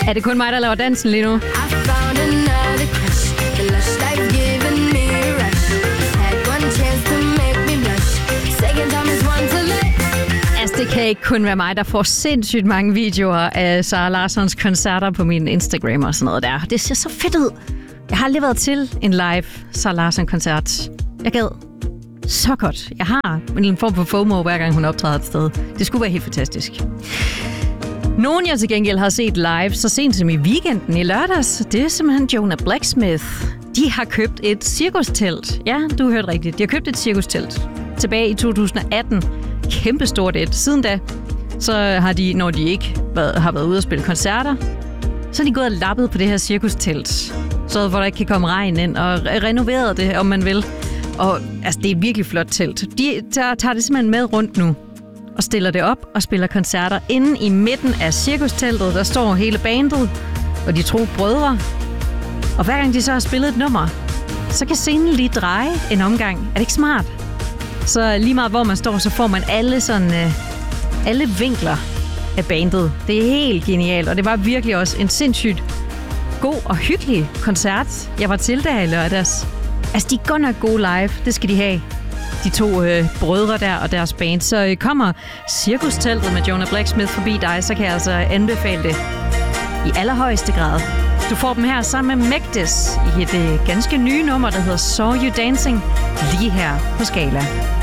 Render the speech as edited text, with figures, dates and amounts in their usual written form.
Er det kun mig, der laver dansen lige nu? Altså, det kan ikke kun være mig, der får sindssygt mange videoer af Zara Larssons koncerter på min Instagram og sådan noget der. Det ser så fedt ud. Jeg har aldrig været til en live Zara Larsson-koncert. Jeg gad så godt. Jeg har en form for FOMO, hver gang hun optræder et sted. Det skulle være helt fantastisk. Nogen, jeg til gengæld har set live så sent som i weekenden i lørdags, det er simpelthen Jonah Blacksmith. De har købt et cirkustelt. Ja, du hørte rigtigt. De har købt et cirkustelt tilbage i 2018. Kæmpestort et. Siden da, så har de, når de ikke har været ude og spille koncerter, så er de gået og lappet på det her cirkustelt, så hvor der ikke kan komme regn ind, og renoveret det, om man vil. Og altså, det er et virkelig flot telt. De tager det simpelthen med rundt nu, og stiller det op og spiller koncerter. Inde i midten af cirkusteltet, der står hele bandet og de 2 brødre. Og hver gang de så har spillet et nummer, så kan scenen lige dreje en omgang. Er det ikke smart? Så lige meget hvor man står, så får man alle vinkler af bandet. Det er helt genialt, og det var virkelig også en sindssygt god og hyggelig koncert, jeg var til der i lørdags. Altså, de er godt nok gode live, det skal de have. De 2 brødre der og deres band. Så kommer cirkusteltet med Jonah Blacksmith forbi dig, så kan jeg altså anbefale det i allerhøjeste grad. Du får dem her sammen med Mektis i et ganske nye nummer, der hedder Saw You Dancing, lige her på Skala.